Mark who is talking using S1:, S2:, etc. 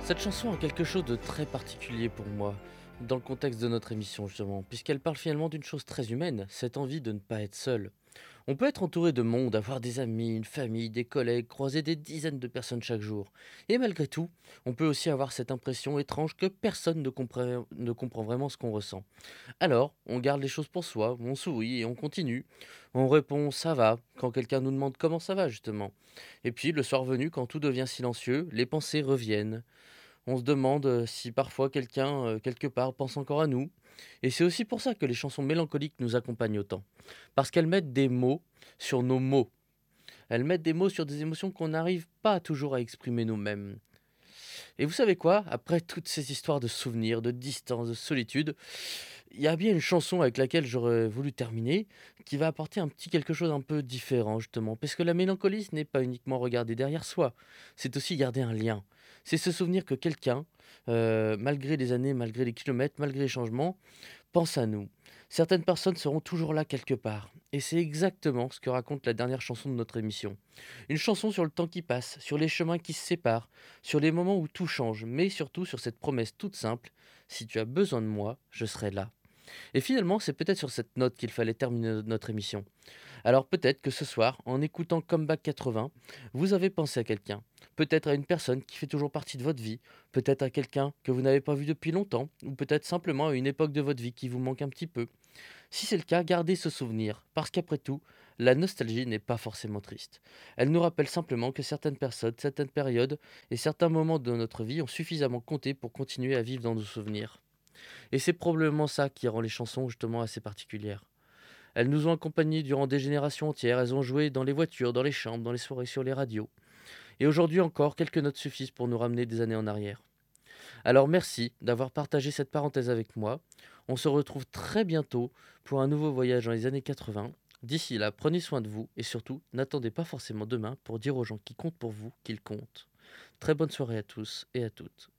S1: Cette chanson a quelque chose de très particulier pour moi, dans le contexte de notre émission justement, puisqu'elle parle finalement d'une chose très humaine, cette envie de ne pas être seul. On peut être entouré de monde, avoir des amis, une famille, des collègues, croiser des dizaines de personnes chaque jour. Et malgré tout, on peut aussi avoir cette impression étrange que personne ne comprend vraiment ce qu'on ressent. Alors, on garde les choses pour soi, on sourit et on continue. On répond ça va quand quelqu'un nous demande comment ça va justement. Et puis, le soir venu, quand tout devient silencieux, les pensées reviennent. On se demande, si parfois quelqu'un, quelque part, pense encore à nous. Et c'est aussi pour ça que les chansons mélancoliques nous accompagnent autant. Parce qu'elles mettent des mots sur nos mots. Elles mettent des mots sur des émotions qu'on n'arrive pas toujours à exprimer nous-mêmes. Et vous savez quoi? Après toutes ces histoires de souvenirs, de distance, de solitude, il y a bien une chanson avec laquelle j'aurais voulu terminer, qui va apporter un petit quelque chose un peu différent justement. Parce que la mélancolie, ce n'est pas uniquement regarder derrière soi, c'est aussi garder un lien. C'est se souvenir que quelqu'un, malgré les années, malgré les kilomètres, malgré les changements, pense à nous. Certaines personnes seront toujours là quelque part. Et c'est exactement ce que raconte la dernière chanson de notre émission. Une chanson sur le temps qui passe, sur les chemins qui se séparent, sur les moments où tout change, mais surtout sur cette promesse toute simple: si tu as besoin de moi, je serai là. Et finalement, c'est peut-être sur cette note qu'il fallait terminer notre émission. Alors peut-être que ce soir, en écoutant Comeback 80, vous avez pensé à quelqu'un. Peut-être à une personne qui fait toujours partie de votre vie, peut-être à quelqu'un que vous n'avez pas vu depuis longtemps, ou peut-être simplement à une époque de votre vie qui vous manque un petit peu. Si c'est le cas, gardez ce souvenir, parce qu'après tout, la nostalgie n'est pas forcément triste. Elle nous rappelle simplement que certaines personnes, certaines périodes et certains moments de notre vie ont suffisamment compté pour continuer à vivre dans nos souvenirs. Et c'est probablement ça qui rend les chansons justement assez particulières. Elles nous ont accompagnés durant des générations entières, elles ont joué dans les voitures, dans les chambres, dans les soirées sur les radios. Et aujourd'hui encore, quelques notes suffisent pour nous ramener des années en arrière. Alors merci d'avoir partagé cette parenthèse avec moi. On se retrouve très bientôt pour un nouveau voyage dans les années 80. D'ici là, prenez soin de vous et surtout, n'attendez pas forcément demain pour dire aux gens qui comptent pour vous qu'ils comptent. Très bonne soirée à tous et à toutes.